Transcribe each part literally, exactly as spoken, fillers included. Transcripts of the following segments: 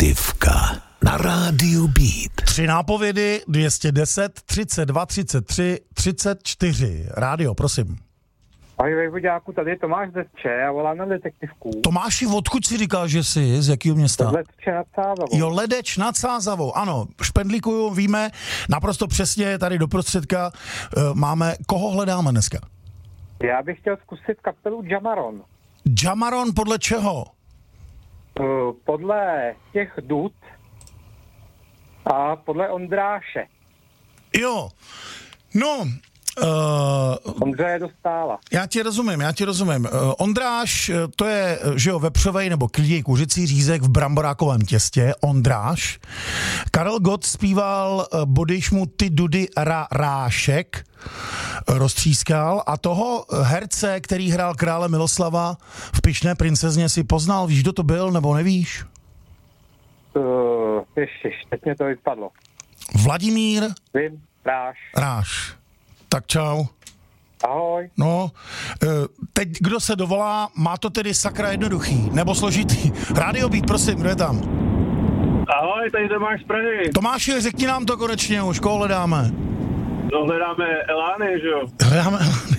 Detektivka na rádiu Beat. Tři nápovědy, dvě stě deset, třicet dva, třicet tři, třicet čtyři. Rádio, prosím. Ahoj, vejvoďáku, tady je Tomáš z Letče, já volám na detektivku. Tomáši, odkud si říkal, že jsi? Z jakého města? Z Letče nad Sázavou. Jo, Ledeč nad Sázavou, ano, špendlíkuju, víme, naprosto přesně, tady do prostředka uh, máme, koho hledáme dneska? Já bych chtěl zkusit kapelu Jamaron. Jamaron podle čeho? Uh, podle těch dud a podle Ondráše. Jo, no... Uh, Ondřeje Dostála. Já ti rozumím, já ti rozumím. Uh, Ondráš, to je, že jo, vepřovej nebo klidněji kuřecí řízek v bramborákovém těstě, Ondráš. Karel Gott zpíval uh, Bodyš mu ty dudy ra, rášek, uh, roztřískal a toho herce, který hrál krále Miloslava v Pyšné princezně, si poznal, víš, kdo to byl, nebo nevíš? Uh, ježiš, teď mě to vypadlo. Vladimír Vím, Ráš. Ráš. Tak čau. Ahoj. No, teď kdo se dovolá, má to tedy sakra jednoduchý, nebo složitý. Rádio Beat, prosím, kdo je tam? Ahoj, tady Tomáš z Prahy. Tomáši, řekni nám to konečně už, koho hledáme? No, hledáme Elány, že jo? Hledáme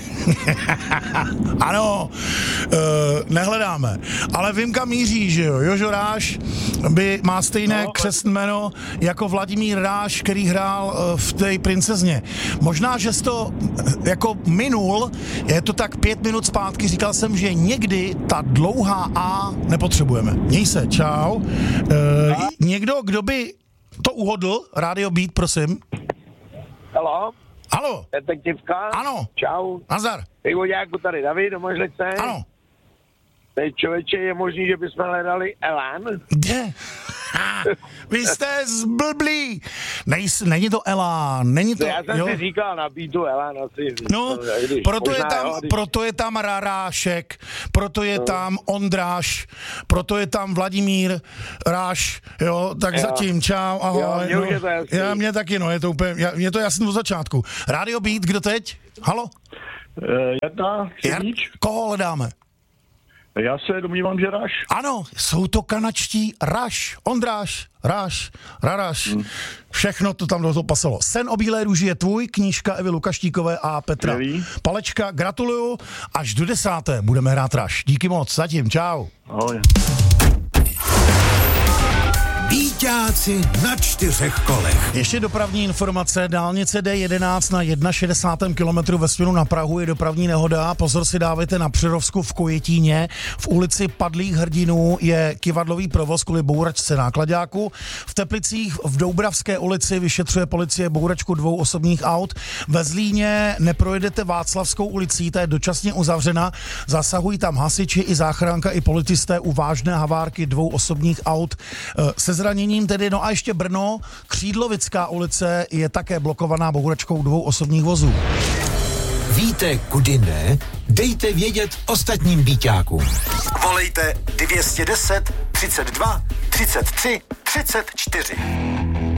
ano, uh, nehledáme. Ale vím, kam míří, že jo? Jožo Ráš by má stejné no, křestné jméno jako Vladimír Ráš, který hrál uh, v té princezně. Možná, že jsi to jako minul, je to tak pět minut zpátky, říkal jsem, že někdy ta dlouhá A nepotřebujeme. Měj se, čau. Uh, někdo, kdo by to uhodl? Rádio Beat, prosím. Haló? Halo. Detektivka? Ano. Čau. Nazdar. Vejvoďáku, tady David, domožli se? Ano. Teď, člověče, je možný, že bychom hledali Elán? Kde? Ha, vy jste zblblí. Nejs, není to Elán, není to... Já jsem jo? si říkal na beatu Elán asi. No, když, proto, možná, je tam, jo, když... proto je tam Rarášek, proto je no. tam Ondráš, proto je tam Vladimír Ráš, jo, tak jo. Zatím, čau, ahoj. Jo, mě no. už je to jasný. Já, mě taky, no, je to úplně, já, mě to jasný od začátku. Rádio Beat, kdo teď? Halo? Uh, Jarda, Sedíč. Koho hledáme? Já se domnívám, že Ráš. Ano, jsou to kanačtí Ráš, Ondráš, Ráš, Raráš. Hmm. Všechno to tam do toho pasalo. Sen o bílé růži je tvůj, knížka Evy Lukaštíkové a Petra Jeví. Palečka. Gratuluju. Až do desáté budeme hrát Ráš. Díky moc. Zatím. Čau. Ahoj. Bíťáci na čtyřech kolech. Ještě dopravní informace. Dálnice D jedenáct na šedesátém prvním kilometru ve směru na Prahu je dopravní nehoda. Pozor si dávejte na Přerovsku v Kojetíně. V ulici Padlých hrdinů je kivadlový provoz kvůli bouračce náklaďáku. V Teplicích v Doubravské ulici vyšetřuje policie bouračku dvou osobních aut. Ve Zlíně neprojedete Václavskou ulicí, ta je dočasně uzavřena. Zasahují tam hasiči i záchranka i policisté u vážné havárky dvou osobních aut se zraněním tedy. No a ještě Brno, Křídlovická ulice je také blokovaná bouračkou dvou osobních vozů. Víte, kudy ne? Dejte vědět ostatním bíťákům. Volejte dvě stě deset, třicet dva, třicet tři, třicet čtyři.